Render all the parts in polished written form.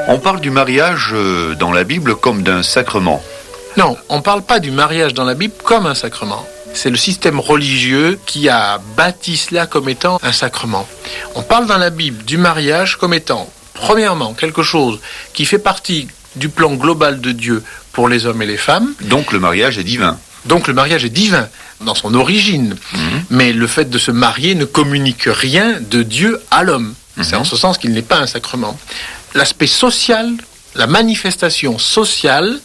On parle du mariage dans la Bible comme d'un sacrement. Non, on ne parle pas du mariage dans la Bible comme un sacrement. C'est le système religieux qui a bâti cela comme étant un sacrement. On parle dans la Bible du mariage comme étant, premièrement, quelque chose qui fait partie du plan global de Dieu pour les hommes et les femmes. Donc le mariage est divin. Donc le mariage est divin dans son origine. Mais le fait de se marier ne communique rien de Dieu à l'homme. C'est en ce sens qu'il n'est pas un sacrement. L'aspect social, la manifestation sociale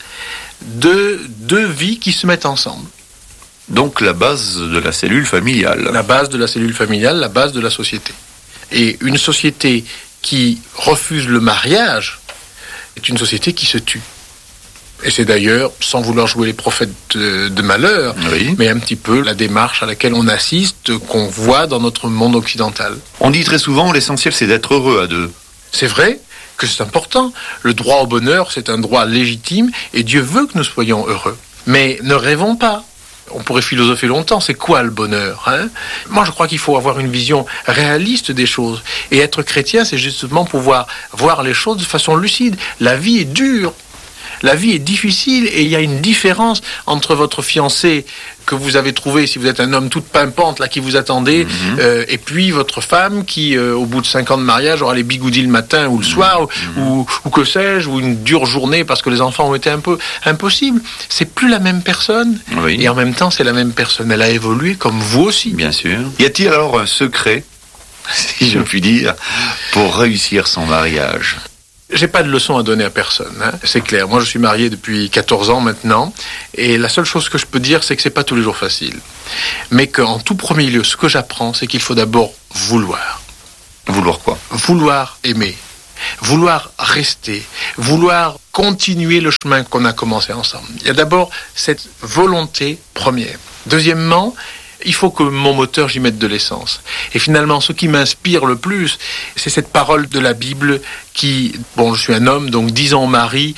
de deux vies qui se mettent ensemble. Donc la base de la cellule familiale. La base de la cellule familiale, la base de la société. Et une société qui refuse le mariage est une société qui se tue. Et c'est d'ailleurs, sans vouloir jouer les prophètes de malheur, oui, mais un petit peu la démarche à laquelle on assiste, qu'on voit dans notre monde occidental. On dit très souvent, l'essentiel c'est d'être heureux à deux. C'est vrai que c'est important. Le droit au bonheur, c'est un droit légitime, et Dieu veut que nous soyons heureux. Mais ne rêvons pas. On pourrait philosopher longtemps, c'est quoi le bonheur, hein ? Moi, je crois qu'il faut avoir une vision réaliste des choses. Et être chrétien, c'est justement pouvoir voir les choses de façon lucide. La vie est dure. La vie est difficile et il y a une différence entre votre fiancé que vous avez trouvé, si vous êtes un homme toute pimpante là qui vous attendait, et puis votre femme qui, au bout de 5 ans de mariage, aura les bigoudis le matin ou le soir, ou que sais-je, ou une dure journée parce que les enfants ont été un peu impossibles. C'est plus la même personne, oui, et en même temps c'est la même personne. Elle a évolué comme vous aussi. Bien sûr. Y a-t-il alors un secret, si je puis dire, pour réussir son mariage ? J'ai pas de leçon à donner à personne, hein. C'est clair. Moi, je suis marié depuis 14 ans maintenant, et la seule chose que je peux dire, c'est que c'est pas tous les jours facile. Mais qu'en tout premier lieu, ce que j'apprends, c'est qu'il faut d'abord vouloir. Vouloir quoi ? Vouloir aimer. Vouloir rester. Vouloir continuer le chemin qu'on a commencé ensemble. Il y a d'abord cette volonté première. Deuxièmement, il faut que mon moteur, j'y mette de l'essence. Et finalement, ce qui m'inspire le plus, c'est cette parole de la Bible qui, bon, je suis un homme, donc disons Marie,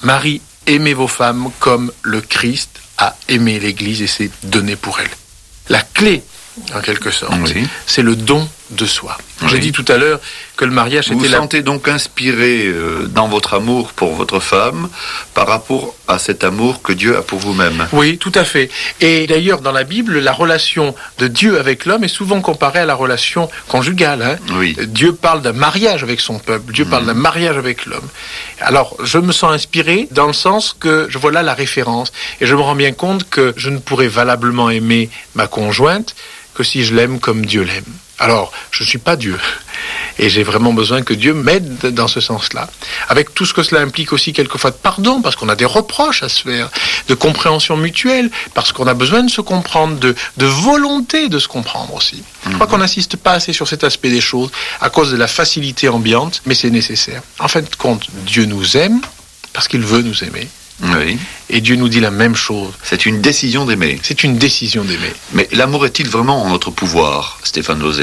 aimez vos femmes comme le Christ a aimé l'Église et s'est donné pour elle. La clé, en quelque sorte, oui, c'est le don de soi. Oui. J'ai dit tout à l'heure que le mariage vous était vous sentez donc inspiré dans votre amour pour votre femme par rapport à cet amour que Dieu a pour vous-même. Oui, tout à fait. Et d'ailleurs, dans la Bible, la relation de Dieu avec l'homme est souvent comparée à la relation conjugale, hein. Oui. Dieu parle d'un mariage avec son peuple, Dieu parle d'un mariage avec l'homme. Alors, je me sens inspiré dans le sens que je vois là la référence, et je me rends bien compte que je ne pourrais valablement aimer ma conjointe que si je l'aime comme Dieu l'aime. Alors, je ne suis pas Dieu, et j'ai vraiment besoin que Dieu m'aide dans ce sens-là, avec tout ce que cela implique aussi quelquefois de pardon, parce qu'on a des reproches à se faire, de compréhension mutuelle, parce qu'on a besoin de se comprendre, de volonté de se comprendre aussi. Je crois qu'on n'insiste pas assez sur cet aspect des choses, à cause de la facilité ambiante, mais c'est nécessaire. En fin de compte, Dieu nous aime, parce qu'il veut nous aimer. Oui. Et Dieu nous dit la même chose. C'est une décision d'aimer. C'est une décision d'aimer. Mais l'amour est-il vraiment en notre pouvoir, Stéphane Lauzet ?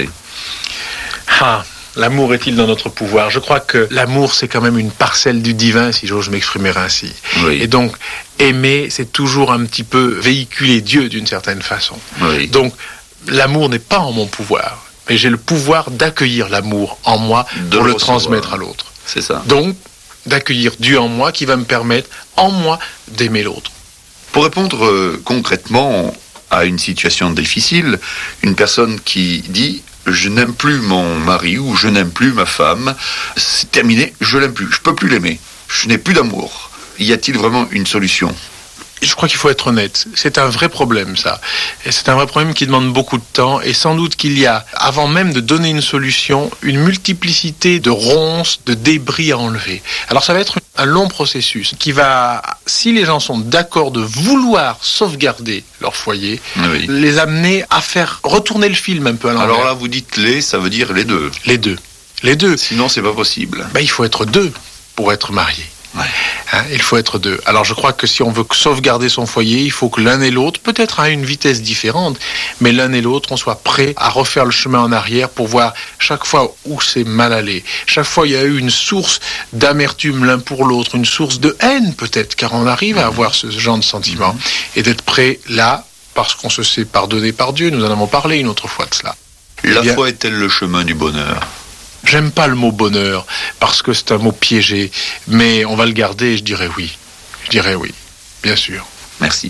L'amour est-il dans notre pouvoir ? Je crois que l'amour, c'est quand même une parcelle du divin, si j'ose m'exprimer ainsi. Oui. Et donc, aimer, c'est toujours un petit peu véhiculer Dieu d'une certaine façon. Oui. Donc, l'amour n'est pas en mon pouvoir, mais j'ai le pouvoir d'accueillir l'amour en moi pour le transmettre à l'autre. C'est ça. Donc, d'accueillir Dieu en moi qui va me permettre, en moi, d'aimer l'autre. Pour répondre concrètement à une situation difficile, une personne qui dit « je n'aime plus mon mari » ou « je n'aime plus ma femme », c'est terminé, je l'aime plus, je peux plus l'aimer, je n'ai plus d'amour. Y a-t-il vraiment une solution ? Je crois qu'il faut être honnête. C'est un vrai problème, ça. Et c'est un vrai problème qui demande beaucoup de temps. Et sans doute qu'il y a, avant même de donner une solution, une multiplicité de ronces, de débris à enlever. Alors ça va être un long processus qui va, si les gens sont d'accord de vouloir sauvegarder leur foyer, Oui. les amener à faire retourner le film un peu à l'envers. Alors là, vous dites les, ça veut dire les deux. Les deux. Les deux. Sinon, c'est pas possible. Il faut être deux pour être marié. Ouais. Hein, il faut être deux. Alors je crois que si on veut sauvegarder son foyer, il faut que l'un et l'autre, peut-être à une vitesse différente, mais l'un et l'autre, on soit prêt à refaire le chemin en arrière pour voir chaque fois où c'est mal allé. Chaque fois, il y a eu une source d'amertume l'un pour l'autre, une source de haine peut-être, car on arrive à avoir ce genre de sentiment, et d'être prêt là, parce qu'on se sait pardonner par Dieu. Nous en avons parlé une autre fois de cela. La foi est-elle le chemin du bonheur ? J'aime pas le mot bonheur, parce que c'est un mot piégé, mais on va le garder et je dirais oui. Je dirais oui, bien sûr. Merci.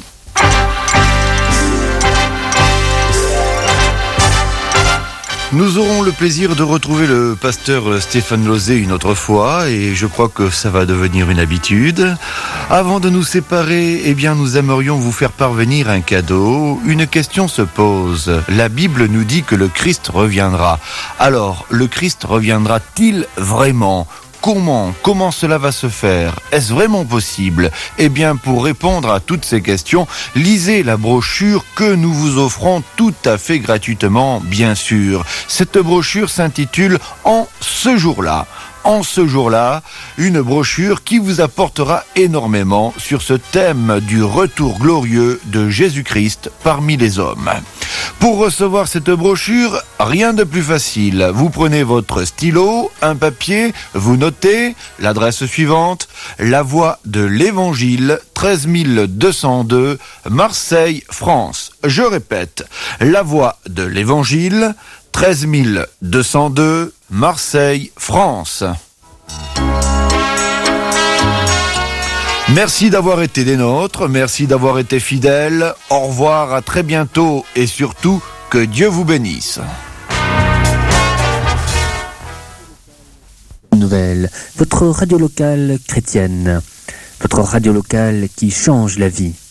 Nous aurons le plaisir de retrouver le pasteur Stéphane Lauzet une autre fois et je crois que ça va devenir une habitude. Avant de nous séparer, nous aimerions vous faire parvenir un cadeau. Une question se pose. La Bible nous dit que le Christ reviendra. Alors, le Christ reviendra-t-il vraiment ? Comment cela va se faire ? Est-ce vraiment possible ? Pour répondre à toutes ces questions, lisez la brochure que nous vous offrons tout à fait gratuitement, bien sûr. Cette brochure s'intitule « En ce jour-là ». En ce jour-là, une brochure qui vous apportera énormément sur ce thème du retour glorieux de Jésus-Christ parmi les hommes. Pour recevoir cette brochure, rien de plus facile. Vous prenez votre stylo, un papier, vous notez l'adresse suivante, La Voix de l'Évangile, 13 202, Marseille, France. Je répète, La Voix de l'Évangile, 13 202, Marseille, France. Merci d'avoir été des nôtres, merci d'avoir été fidèles. Au revoir, à très bientôt et surtout, que Dieu vous bénisse. Nouvelle, votre radio locale chrétienne, votre radio locale qui change la vie.